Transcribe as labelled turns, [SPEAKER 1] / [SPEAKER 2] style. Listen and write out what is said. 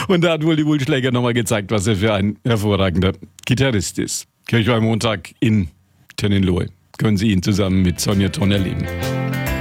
[SPEAKER 1] Und da hat wohl die Wulschläger nochmal gezeigt, was er für ein hervorragender Gitarrist ist. Kirchweih Montag in Tönninlohe. Können Sie ihn zusammen mit Sonja Thon erleben.